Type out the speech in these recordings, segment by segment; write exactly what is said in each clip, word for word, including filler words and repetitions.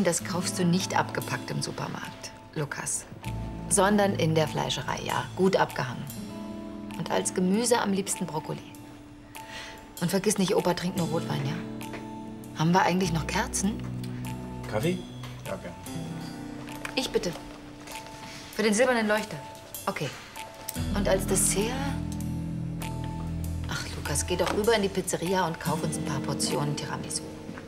das kaufst du nicht abgepackt im Supermarkt, Lukas. Sondern in der Fleischerei, ja. Gut abgehangen. Und als Gemüse am liebsten Brokkoli. Und vergiss nicht, Opa trinkt nur Rotwein, ja? Haben wir eigentlich noch Kerzen? Kaffee? Ja, gern. Ich bitte. Für den silbernen Leuchter. Okay. Und als Dessert? Ach, Lukas, geh doch rüber in die Pizzeria und kauf uns ein paar Portionen Tiramisu.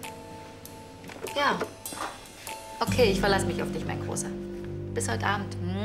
Ja. Okay, ich verlasse mich auf dich, mein Großer. Bis heute Abend. Hm?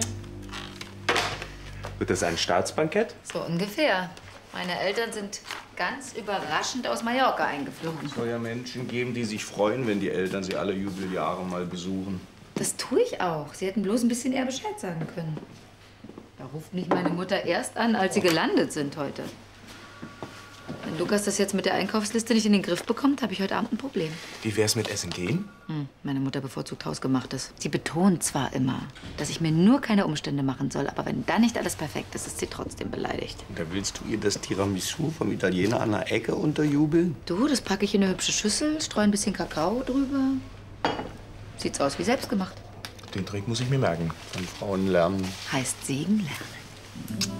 Wird das ein Staatsbankett? So ungefähr. Meine Eltern sind ganz überraschend aus Mallorca eingeflogen. Es soll ja Menschen geben, die sich freuen, wenn die Eltern sie alle Jubeljahre mal besuchen. Das tue ich auch. Sie hätten bloß ein bisschen eher Bescheid sagen können. Da ruft mich meine Mutter erst an, als sie gelandet sind heute. Wenn Lukas das jetzt mit der Einkaufsliste nicht in den Griff bekommt, habe ich heute Abend ein Problem. Wie wär's mit Essen gehen? Hm, meine Mutter bevorzugt Hausgemachtes. Sie betont zwar immer, dass ich mir nur keine Umstände machen soll, aber wenn da nicht alles perfekt ist, ist sie trotzdem beleidigt. Und da willst du ihr das Tiramisu vom Italiener an der Ecke unterjubeln? Du, das packe ich in eine hübsche Schüssel, streue ein bisschen Kakao drüber. Sieht's aus wie selbstgemacht. Den Trick muss ich mir merken. Von Frauen lernen. Heißt Segen lernen.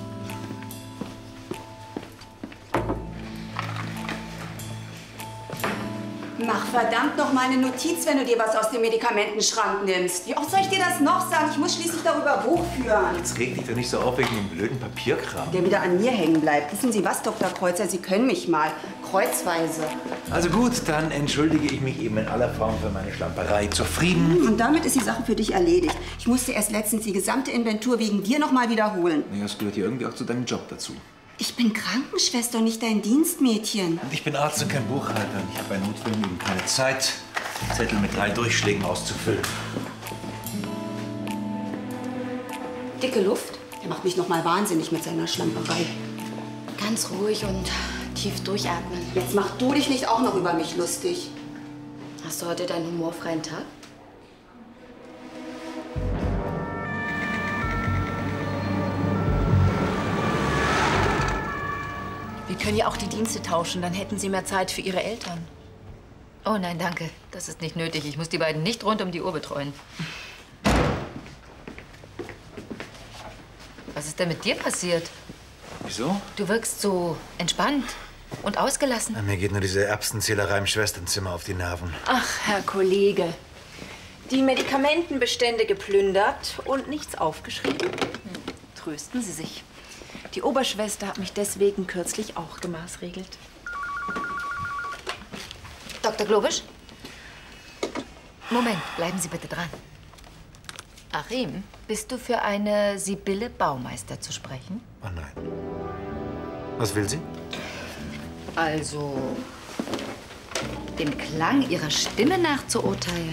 Mach verdammt noch mal eine Notiz, wenn du dir was aus dem Medikamentenschrank nimmst. Wie oft soll ich dir das noch sagen? Ich muss schließlich darüber Buch führen. Jetzt reg dich doch nicht so auf wegen dem blöden Papierkram. Der wieder an mir hängen bleibt. Wissen Sie was, Doktor Kreuzer? Sie können mich mal. Kreuzweise. Also gut, dann entschuldige ich mich eben in aller Form für meine Schlamperei. Zufrieden? Und damit ist die Sache für dich erledigt. Ich musste erst letztens die gesamte Inventur wegen dir noch mal wiederholen. Naja, das gehört ja irgendwie auch zu deinem Job dazu. Ich bin Krankenschwester, nicht dein Dienstmädchen. Und ich bin Arzt und kein Buchhalter. Und ich habe bei Notfällen eben keine Zeit, Zettel mit drei Durchschlägen auszufüllen. Dicke Luft? Der macht mich noch mal wahnsinnig mit seiner Schlamperei. Ganz ruhig und tief durchatmen. Jetzt mach du dich nicht auch noch über mich lustig. Hast du heute deinen humorfreien Tag? Wir können ja auch die Dienste tauschen, dann hätten Sie mehr Zeit für Ihre Eltern. Oh nein, danke. Das ist nicht nötig. Ich muss die beiden nicht rund um die Uhr betreuen. Was ist denn mit dir passiert? Wieso? Du wirkst so entspannt und ausgelassen. Na, mir geht nur diese Erbsenzählerei im Schwesternzimmer auf die Nerven. Ach, Herr Kollege. Die Medikamentenbestände geplündert und nichts aufgeschrieben? Trösten Sie sich. Die Oberschwester hat mich deswegen kürzlich auch gemaßregelt. Doktor Globisch? Moment, bleiben Sie bitte dran. Achim, bist du für eine Sibylle Baumeister zu sprechen? Oh nein. Was will sie? Also, dem Klang ihrer Stimme nach zu urteilen,